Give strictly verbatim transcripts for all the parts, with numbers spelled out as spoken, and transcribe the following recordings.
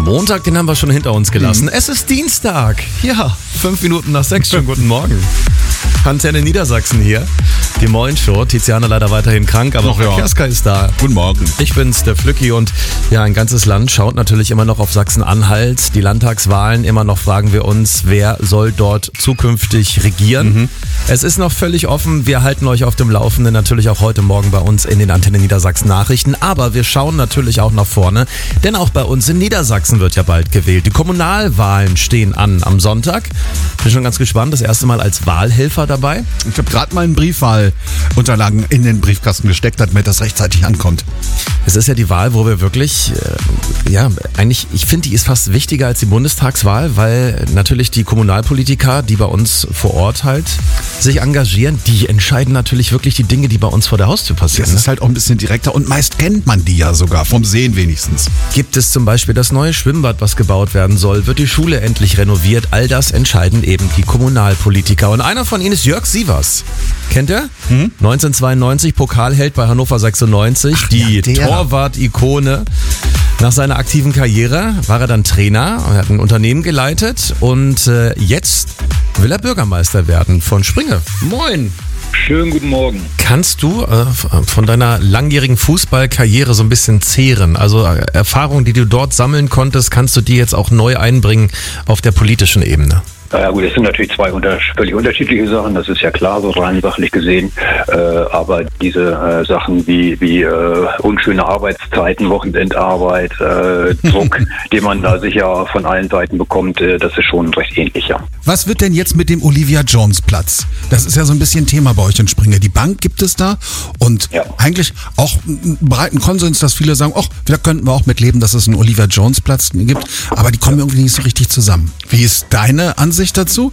Montag, den haben wir schon hinter uns gelassen. Mhm. Es ist Dienstag. Ja, fünf Minuten nach sechs. Schönen guten Morgen. Antenne Niedersachsen hier. Die Moin-Show. Tiziana leider weiterhin krank, aber Ach ja. Kerska ist da. Guten Morgen. Ich bin's, der Flücki, und ja, ein ganzes Land schaut natürlich immer noch auf Sachsen-Anhalt. Die Landtagswahlen, immer noch fragen wir uns, wer soll dort zukünftig regieren. Mhm. Es ist noch völlig offen. Wir halten euch auf dem Laufenden, natürlich auch heute Morgen bei uns in den Antenne Niedersachsen Nachrichten. Aber wir schauen natürlich auch nach vorne, denn auch bei uns in Niedersachsen wird ja bald gewählt. Die Kommunalwahlen stehen an am Sonntag. Bin schon ganz gespannt, das erste Mal als Wahlhelfer dabei. Ich habe gerade mal einen Briefwahlunterlagen in den Briefkasten gesteckt, damit das rechtzeitig ankommt. Es ist ja die Wahl, wo wir wirklich, äh, ja, eigentlich, ich finde, die ist fast wichtiger als die Bundestagswahl, weil natürlich die Kommunalpolitiker, die bei uns vor Ort halt sich engagieren, die entscheiden natürlich wirklich die Dinge, die bei uns vor der Haustür passieren. Das ist halt auch ein bisschen direkter und meist kennt man die ja sogar, vom Sehen wenigstens. Gibt es zum Beispiel das neue Schwimmbad, was gebaut werden soll? Wird die Schule endlich renoviert? All das entscheiden eben die Kommunalpolitiker. Und einer von ihnen ist Jörg Sievers. Kennt ihr? Hm? neunzehnhundertzweiundneunzig Pokalheld bei Hannover sechsundneunzig, Ach, die ja, Torwart-Ikone. Nach seiner aktiven Karriere war er dann Trainer, er hat ein Unternehmen geleitet und äh, jetzt will er Bürgermeister werden von Springe. Moin! Schönen guten Morgen. Kannst du äh, von deiner langjährigen Fußballkarriere so ein bisschen zehren? Also äh, Erfahrungen, die du dort sammeln konntest, kannst du die jetzt auch neu einbringen auf der politischen Ebene? Ja gut, es sind natürlich zwei unter, völlig unterschiedliche Sachen, das ist ja klar, so rein sachlich gesehen. Äh, aber diese äh, Sachen wie, wie äh, unschöne Arbeitszeiten, Wochenendarbeit, äh, Druck, den man da sicher von allen Seiten bekommt, äh, das ist schon recht ähnlich, ja. Was wird denn jetzt mit dem Olivia Jones Platz? Das ist ja so ein bisschen Thema bei euch in Springe. Die Bank gibt es da und ja. eigentlich auch einen breiten Konsens, dass viele sagen, ach, da könnten wir auch mit leben, dass es einen Olivia Jones Platz gibt, aber die kommen irgendwie nicht so richtig zusammen. Wie ist deine Ansicht dazu?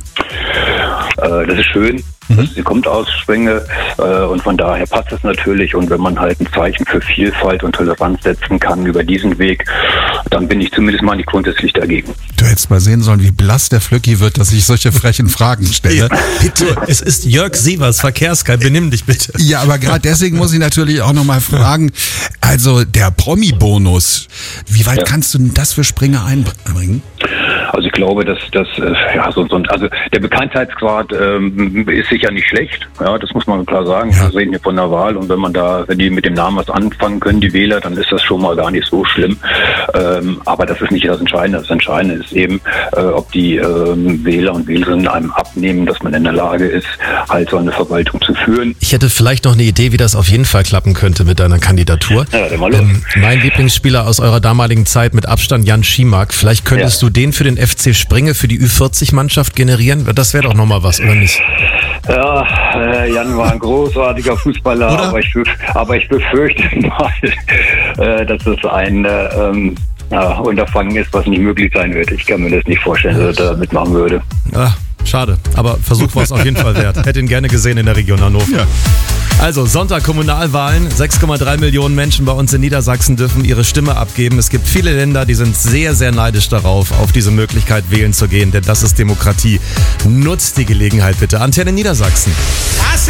Äh, das ist schön. Mhm. Sie kommt aus Springe äh, und von daher passt es natürlich. Und wenn man halt ein Zeichen für Vielfalt und Toleranz setzen kann über diesen Weg, dann bin ich zumindest mal nicht grundsätzlich dagegen. Du hättest mal sehen sollen, wie blass der Flücki wird, dass ich solche frechen Fragen stelle. Bitte, es ist Jörg Sievers, Verkehrsguy, benimm dich bitte. Ja, aber gerade deswegen muss ich natürlich auch nochmal fragen, also der Promi-Bonus, wie weit ja. kannst du denn das für Springe einbringen? Also ich glaube, dass das ja so, so also der Bekanntheitsgrad ähm, ist sicher nicht schlecht. Ja, das muss man klar sagen. Ja. Wir reden hier von der Wahl und wenn man da, wenn die mit dem Namen was anfangen können, die Wähler, dann ist das schon mal gar nicht so schlimm. Ähm, aber das ist nicht das Entscheidende. Das Entscheidende ist eben, äh, ob die ähm, Wähler und Wählerinnen einem abnehmen, dass man in der Lage ist, halt so eine Verwaltung zu führen. Ich hätte vielleicht noch eine Idee, wie das auf jeden Fall klappen könnte mit deiner Kandidatur. Ja, dann mal los. Ähm, mein Lieblingsspieler aus eurer damaligen Zeit mit Abstand, Jan Schimak. Vielleicht könntest ja. du den für den F C Springe für die Ü vierzig Mannschaft generieren? Das wäre doch nochmal was, oder nicht? Ja, äh, Jan war ein großartiger Fußballer, aber ich, aber ich befürchte mal, äh, dass es ein äh, ähm, ja, Unterfangen ist, was nicht möglich sein wird. Ich kann mir das nicht vorstellen, dass er da mitmachen würde. Ja, schade, aber Versuch war es auf jeden Fall wert. Hätte ihn gerne gesehen in der Region Hannover. Ja. Also Sonntag Kommunalwahlen, sechs Komma drei Millionen Menschen bei uns in Niedersachsen dürfen ihre Stimme abgeben. Es gibt viele Länder, die sind sehr, sehr neidisch darauf, auf diese Möglichkeit wählen zu gehen, denn das ist Demokratie. Nutzt die Gelegenheit bitte. Antenne Niedersachsen.